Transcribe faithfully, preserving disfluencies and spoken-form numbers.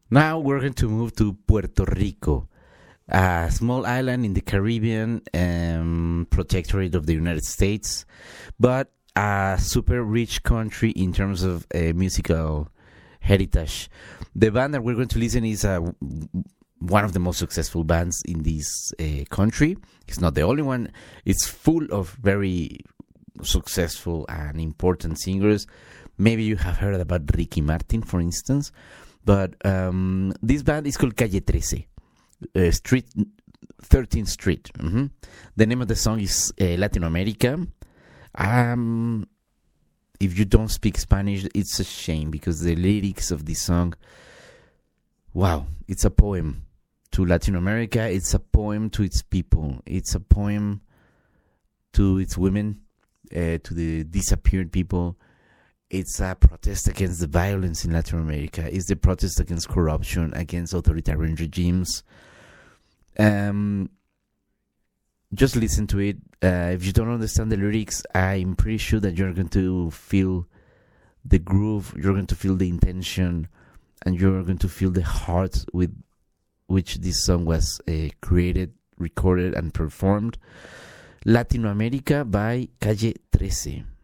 Now we're going to move to Puerto Rico, a small island in the Caribbean um, protectorate of the United States, but a super rich country in terms of uh, musical heritage. The band that we're going to listen is uh, one of the most successful bands in this uh, country. It's not the only one. It's full of very successful and important singers. Maybe you have heard about Ricky Martin, for instance. But um, this band is called Calle thirteen, uh, Street thirteenth Street. Mm-hmm. The name of the song is uh, Latin America. Um, if you don't speak Spanish, it's a shame because the lyrics of this song, wow, it's a poem to Latin America. It's a poem to its people. It's a poem to its women, uh, to the disappeared people. It's a protest against the violence in Latin America. It's the protest against corruption, against authoritarian regimes. Um, just listen to it. Uh, if you don't understand the lyrics, I'm pretty sure that you're going to feel the groove, you're going to feel the intention, and you're going to feel the heart with which this song was uh, created, recorded, and performed. Latino America by Calle thirteen.